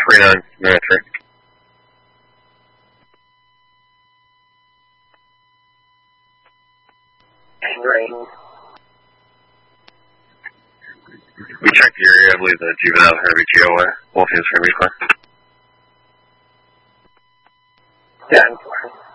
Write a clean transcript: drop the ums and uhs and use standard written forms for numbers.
39, minute 3. Rain. We checked the area, I believe the juvenile is going to be GOA. Wolf is going to be clear. Yeah, I'm fine.